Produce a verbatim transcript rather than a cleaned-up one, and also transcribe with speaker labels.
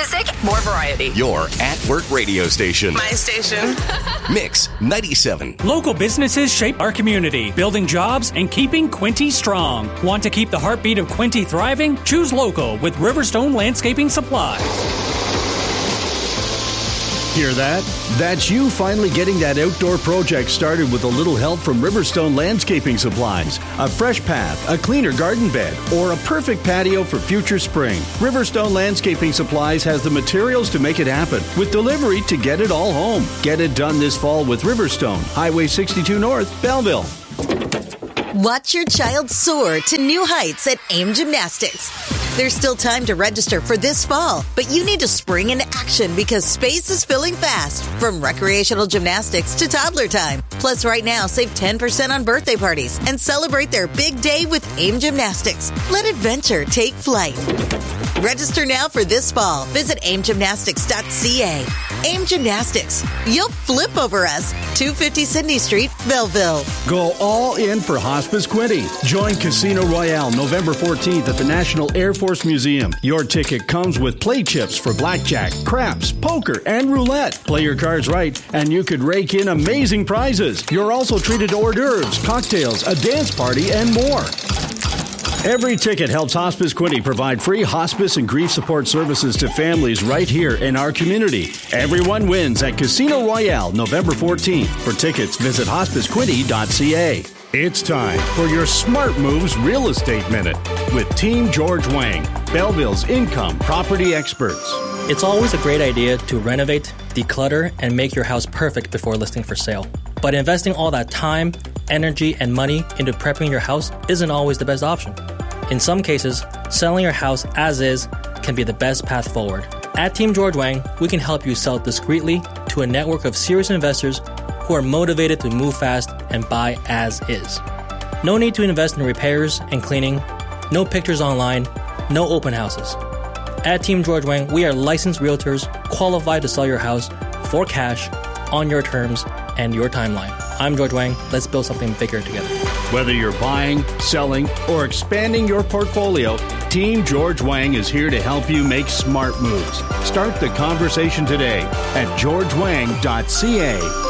Speaker 1: music, more variety.
Speaker 2: Your at-work radio station.
Speaker 1: My station.
Speaker 2: Mix ninety-seven.
Speaker 3: Local businesses shape our community, building jobs and keeping Quinte strong. Want to keep the heartbeat of Quinte thriving? Choose local with Riverstone Landscaping Supplies.
Speaker 4: Hear that? That's you finally getting that outdoor project started with a little help from Riverstone Landscaping Supplies. A fresh path, a cleaner garden bed, or a perfect patio for future spring. Riverstone Landscaping Supplies has the materials to make it happen, with delivery to get it all home. Get it done this fall with Riverstone, Highway sixty-two North, Belleville.
Speaker 5: Watch your child soar to new heights at AIM Gymnastics. There's still time to register for this fall, but you need to spring into action because space is filling fast, from recreational gymnastics to toddler time. Plus, right now, save ten percent on birthday parties and celebrate their big day with AIM Gymnastics. Let adventure take flight. Register now for this fall. Visit aim gymnastics dot c a. AIM Gymnastics. You'll flip over us. two fifty Sydney Street, Belleville.
Speaker 4: Go all in for Hospice Quinte. Join Casino Royale November fourteenth at the National Air Force Museum. Your ticket comes with play chips for blackjack, craps, poker, and roulette. Play your cards right, and you could rake in amazing prizes. You're also treated to hors d'oeuvres, cocktails, a dance party, and more. Every ticket helps Hospice Quinte provide free hospice and grief support services to families right here in our community. Everyone wins at Casino Royale November fourteenth. For tickets, visit hospice quinte dot c a. It's time for your Smart Moves Real Estate Minute with Team George Wang, Belleville's income property experts.
Speaker 6: It's always a great idea to renovate, declutter, and make your house perfect before listing for sale. But investing all that time, energy, and money into prepping your house isn't always the best option. In some cases, selling your house as is can be the best path forward. At Team George Wang, we can help you sell discreetly to a network of serious investors who are motivated to move fast and buy as is. No need to invest in repairs and cleaning, no pictures online, no open houses. At Team George Wang, we are licensed realtors qualified to sell your house for cash, on your terms, and your timeline. I'm George Wang. Let's build something bigger together.
Speaker 4: Whether you're buying, selling, or expanding your portfolio, Team George Wang is here to help you make smart moves. Start the conversation today at george wang dot c a.